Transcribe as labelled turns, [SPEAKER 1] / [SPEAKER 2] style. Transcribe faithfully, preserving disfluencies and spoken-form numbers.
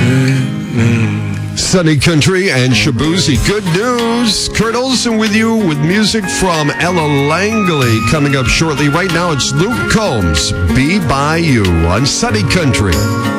[SPEAKER 1] Sunny Country and Shaboozey. Good news. Kurt Olson with you with music from Ella Langley coming up shortly. Right now it's Luke Combs, Be By You on Sunny Country.